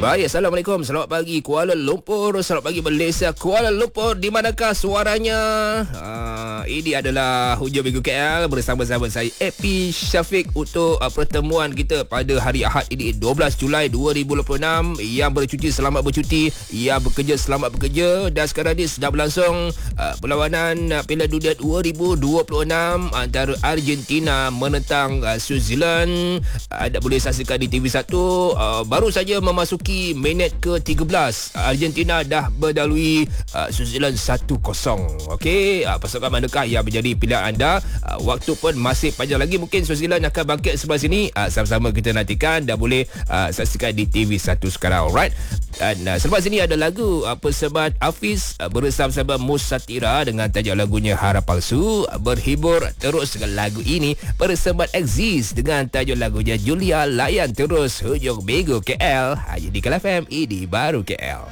Baik, Assalamualaikum. Selamat pagi Kuala Lumpur. Selamat pagi Malaysia. Kuala Lumpur, di manakah suaranya? Ini adalah Hujung Minggu KL bersama-sama saya AP Syafiq untuk pertemuan kita pada hari Ahad ini 12 Julai 2026. Yang bercuti selamat bercuti, yang bekerja selamat bekerja. Dan sekarang ini sedang berlangsung perlawanan Piala Dunia 2026 antara Argentina menentang Switzerland. Anda boleh saksikan di TV1. Baru saja memasuki minit ke-13, Argentina dah berdalui Switzerland 1-0. Okey, pasukan manakah yang menjadi pilihan anda? Waktu pun masih panjang lagi, mungkin Switzerland akan bangkit sebelah sini. Sama-sama kita nantikan dan boleh saksikan di TV1 sekarang. Alright. Dan selepas ini ada lagu Persembahan Hafiz bersama-sama Musatira dengan tajuk lagunya Harap Palsu. Berhibur terus dengan lagu ini Persembahan Exist dengan tajuk lagunya Julia. Layan terus Hujung Minggu KL hanya di KL FM, ini baru KL.